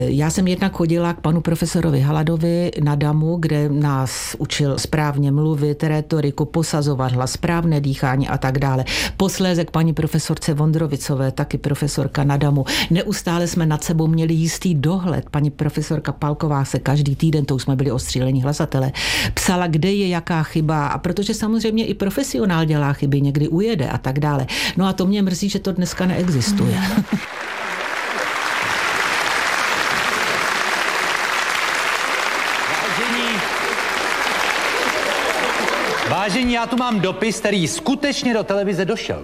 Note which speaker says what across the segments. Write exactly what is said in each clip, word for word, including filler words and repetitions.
Speaker 1: Já jsem jednak chodila k panu profesorovi Haladovi na Damu, kde nás učil správně mluvit, rétoriku, posazovat hlas, správné dýchání a tak dále. Posléze k paní profesorce Vondrovicové, taky profesorka na Damu. Neustále jsme nad sebou měli jistý dohled. Paní profesorka Palková se každý týden, to už jsme byli ostřílení hlasatelé, psala, kde je jaká chyba, a protože samozřejmě i profesionál dělá chyby, někdy ujede a tak dále. No a to mě mrzí, že to dneska neexistuje.
Speaker 2: Vážení, já tu mám dopis, který skutečně do televize došel.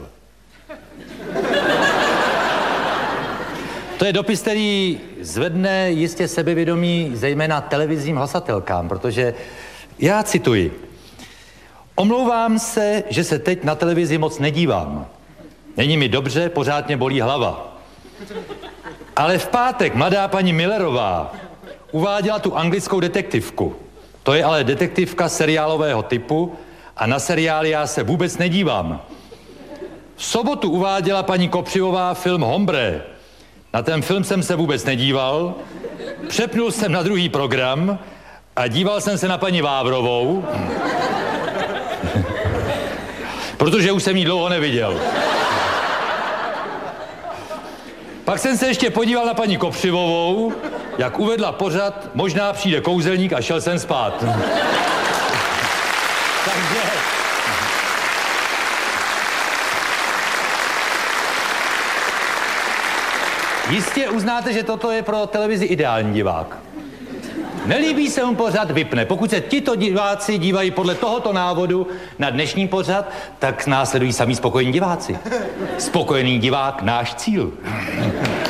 Speaker 2: To je dopis, který zvedne jistě sebevědomí zejména televizním hlasatelkám, protože já cituji. Omlouvám se, že se teď na televizi moc nedívám. Není mi dobře, pořád mě bolí hlava. Ale v pátek mladá paní Millerová uváděla tu anglickou detektivku. To je ale detektivka seriálového typu, a na seriály já se vůbec nedívám. V sobotu uváděla paní Kopřivová film Hombre. Na ten film jsem se vůbec nedíval. Přepnul jsem na druhý program a díval jsem se na paní Vávrovou, protože už jsem ji dlouho neviděl. Pak jsem se ještě podíval na paní Kopřivovou, jak uvedla pořad Možná přijde kouzelník, a šel jsem spát. Takže... Jistě uznáte, že toto je pro televizi ideální divák. Nelíbí se mu pořad, vypne. Pokud se tito diváci dívají podle tohoto návodu na dnešní pořad, tak následují samý spokojení diváci. Spokojený divák, náš cíl.